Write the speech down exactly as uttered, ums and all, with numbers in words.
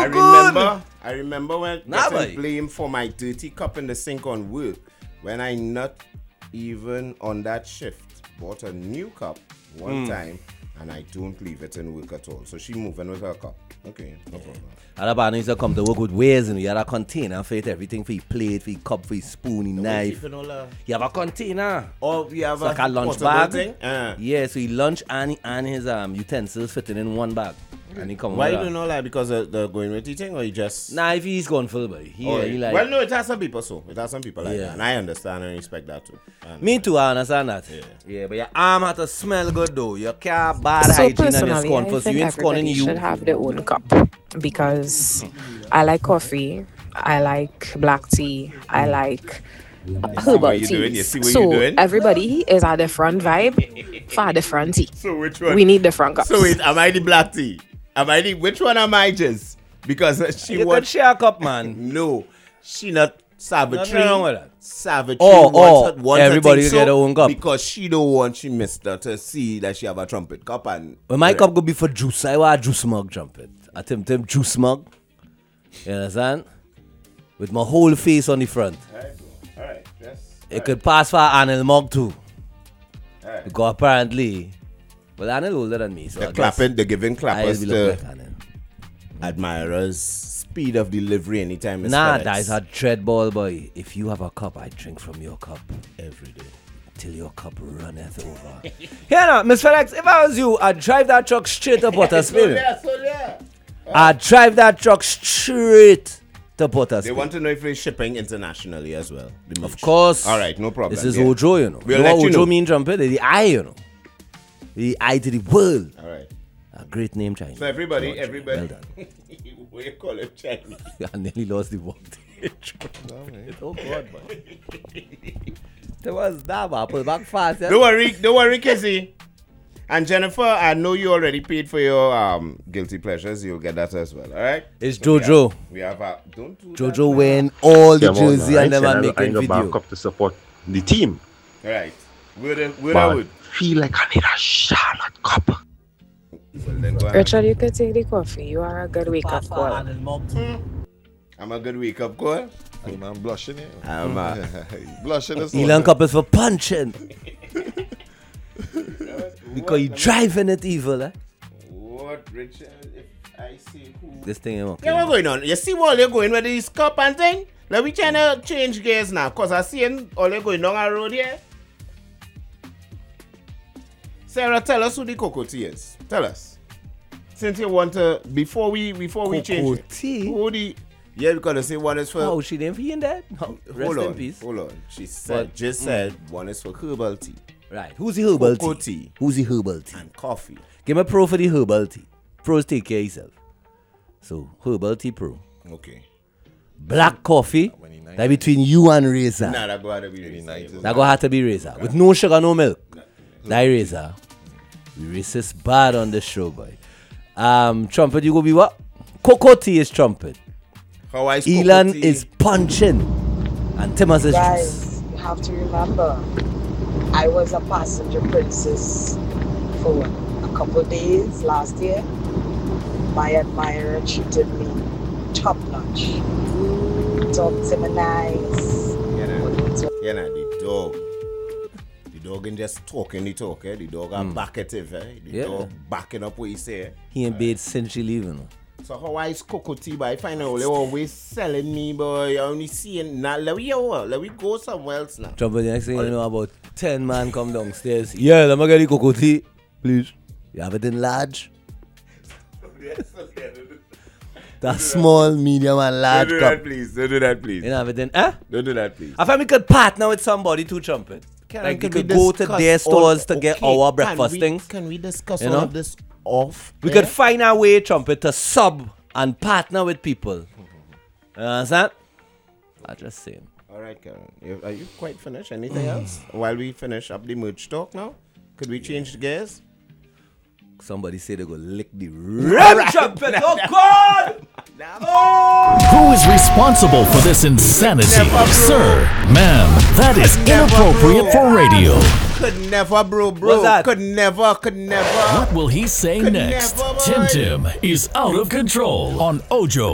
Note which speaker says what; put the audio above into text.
Speaker 1: I remember, I remember when nah, getting blamed for my dirty cup in the sink on work when I not even on that shift bought a new cup one mm. time and I don't leave it in work at all. So she moving with her cup. Okay, no yeah. problem.
Speaker 2: Other partners used to come to work with ways and you have a container for it, everything for your plate, for your cup, for your spoon, your no, knife. You have a container.
Speaker 1: Or you have
Speaker 2: it's
Speaker 1: a,
Speaker 2: like a lunch bag. Thing?
Speaker 1: Uh.
Speaker 2: Yeah, so he lunch and, and his um, utensils fitting in one bag. And he come
Speaker 1: Why you don't know like because of the going with eating or you just
Speaker 2: Nah, if he's going full buddy. He,
Speaker 1: oh,
Speaker 2: he like
Speaker 1: well no, it has some people so. It has some people like yeah. that. And I understand and respect that too.
Speaker 2: Me too, I understand that. Yeah. yeah, but your arm has to smell good though. You can't bad
Speaker 3: so
Speaker 2: hygiene and you're scorn
Speaker 3: for
Speaker 2: you ain't scorning you.
Speaker 3: Should have their own cup because I like coffee, I like black tea, I like herbal tea. So everybody is a different vibe for a different tea.
Speaker 1: So which one?
Speaker 3: We need different cups.
Speaker 1: So wait, am I the black tea? Am I the, which one am I just? Because she
Speaker 2: you
Speaker 1: wants
Speaker 2: share a cup, man.
Speaker 1: No, she not Savitri.
Speaker 2: Nothing wrong with that.
Speaker 1: Savitri
Speaker 2: oh,
Speaker 1: wants,
Speaker 2: oh,
Speaker 1: wants
Speaker 2: everybody
Speaker 1: get
Speaker 2: so their own cup
Speaker 1: because she don't want she missed her to see that she have a trumpet cup and.
Speaker 2: Well, my yeah. cup go be for juice. I want a juice mug trumpet. I Tim Tim juice mug. You understand? With my whole face on the front.
Speaker 1: All right, bro. All right. Yes.
Speaker 2: It right. could pass for an Anil mug too.
Speaker 1: All right.
Speaker 2: Because apparently. Well, Anil older than me, so
Speaker 1: they're clapping, they're giving clappers to
Speaker 2: like
Speaker 1: admirers. Speed of delivery anytime.
Speaker 2: Nah, that is a dread ball, boy. If you have a cup, I drink from your cup every day till your cup runneth over. Here now, Miss FedEx, if I was you, I'd drive that truck straight to Pottersville.
Speaker 1: yeah, so yeah.
Speaker 2: I'd drive that truck straight to Pottersville.
Speaker 1: They want to know if we're shipping internationally as well.
Speaker 2: Of course.
Speaker 1: All right, no problem.
Speaker 2: This is
Speaker 1: yeah.
Speaker 2: Ojo, you know.
Speaker 1: We'll
Speaker 2: you know
Speaker 1: let
Speaker 2: what
Speaker 1: you
Speaker 2: Ojo
Speaker 1: know.
Speaker 2: mean trumpet? The eye, you know. The eye to the world.
Speaker 1: All right.
Speaker 2: A great name, Chinese.
Speaker 1: So everybody,
Speaker 2: George,
Speaker 1: everybody.
Speaker 2: Well done.
Speaker 1: We call him Chinese.
Speaker 2: I nearly lost the voltage. Oh God, man. There was that, man. Pull back fast. Yeah?
Speaker 1: Don't worry, don't worry, Kizzy. And Jennifer, I know you already paid for your um guilty pleasures. You'll get that as well. All right.
Speaker 2: It's so Jojo.
Speaker 1: We have, we have a don't do
Speaker 2: Jojo that wearing all the
Speaker 4: yeah,
Speaker 2: jersey and them and making
Speaker 4: I
Speaker 2: video.
Speaker 4: back up to support the team.
Speaker 1: All right. Would it? Would I would
Speaker 4: feel like I need a Charlotte cup.
Speaker 1: Well,
Speaker 3: Richard, you could take the coffee. You are a good wake up call.
Speaker 1: Hmm. I'm a good wake up call.
Speaker 5: Hey man, blushing it.
Speaker 1: I'm a
Speaker 5: blushing this
Speaker 2: Elon cup is for punching. Because you driving it evil, eh?
Speaker 1: What, Richard? If I see who
Speaker 2: this thing ain't okay.
Speaker 1: Yeah, what's going on? You see what they're going with this cup and thing? Let me trying to change gears now, cause I see all they going down the road here. Sarah, tell us who the cocoa tea is. Tell us. Since you want to, before we before we change it.
Speaker 2: Tea?
Speaker 1: Who the, yeah, because they say one is for...
Speaker 2: Oh, she didn't feel that? No. Rest
Speaker 1: hold
Speaker 2: in
Speaker 1: on,
Speaker 2: peace.
Speaker 1: hold on. She said,
Speaker 2: but,
Speaker 1: just mm. said one is for herbal tea.
Speaker 2: Right. Who's the herbal
Speaker 1: cocoa
Speaker 2: tea?
Speaker 1: tea?
Speaker 2: Who's the herbal tea?
Speaker 1: And coffee.
Speaker 2: Give me a pro for the herbal tea. Pros take care of yourself. So, herbal tea pro.
Speaker 1: Okay.
Speaker 2: Black coffee, that between you and Razor.
Speaker 1: Nah, that go have to be Razor.
Speaker 2: That go have to be Razor. With no sugar, no milk. Nah. That Razor. We racist bad on this show, boy. Um, trumpet, you go be what? Cocoa tea is trumpet.
Speaker 1: How is
Speaker 2: Elon
Speaker 1: tea?
Speaker 2: is punching. And Timas is
Speaker 6: Guys, you have to remember, I was a passenger princess for a couple of days last year. My admirer treated me top notch. Talked to me nice.
Speaker 1: Yeah, nah, yeah, nah, the dog. The dog ain't just talking the talk, eh? The dog are mm. backative, eh? The
Speaker 2: yeah.
Speaker 1: dog backing up what he say.
Speaker 2: He ain't bed since she leaving.
Speaker 1: So how is cocoa tea, but I find out they always selling me, boy. I only seeing now. Let me let me go somewhere else now.
Speaker 2: Trouble, the next thing you know, about ten man come downstairs. Yeah, let me get the cocoa tea, please. You have it in large. That small, medium, and large
Speaker 1: Don't do
Speaker 2: cup.
Speaker 1: that, please. Don't do that, please.
Speaker 2: You know, have it in, eh?
Speaker 1: Don't do that, please.
Speaker 2: I find we could partner with somebody to trumpet. Can like we could go to their stores all, to get okay, our breakfast
Speaker 1: we,
Speaker 2: things.
Speaker 1: Can we discuss
Speaker 2: you
Speaker 1: all
Speaker 2: know?
Speaker 1: of this off?
Speaker 2: We
Speaker 1: there?
Speaker 2: could find our way, trumpet, to sub and partner with people. You understand? I'm just saying.
Speaker 1: All right, Karen. Are you quite finished? Anything else? While we finish up the merch talk now, could we change the gears?
Speaker 2: Somebody say they go lick the red trumpet. Oh God!
Speaker 7: Who is responsible for this insanity?
Speaker 1: Never,
Speaker 7: Sir, ma'am, that is inappropriate for radio.
Speaker 1: Could never, bro, bro.
Speaker 2: that?
Speaker 1: Could never, could never.
Speaker 7: What will he say
Speaker 1: Could
Speaker 7: next?
Speaker 1: never,
Speaker 7: Tim Tim is out of control on Ojo